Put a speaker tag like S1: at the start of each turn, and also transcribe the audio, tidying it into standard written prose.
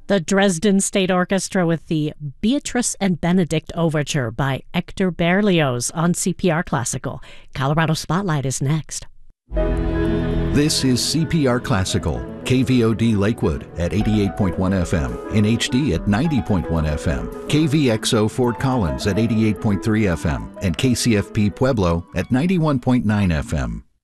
S1: The Dresden State Orchestra with the Beatrice and Benedict Overture by Hector Berlioz on CPR Classical. Colorado Spotlight is next.
S2: This is CPR Classical, KVOD Lakewood at 88.1 FM, in HD at 90.1 FM, KVXO Fort Collins at 88.3 FM, and KCFP Pueblo at 91.9 FM.